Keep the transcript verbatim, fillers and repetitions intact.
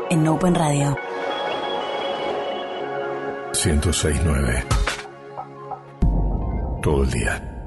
en Open Radio. ciento seis punto nueve. Todo el día.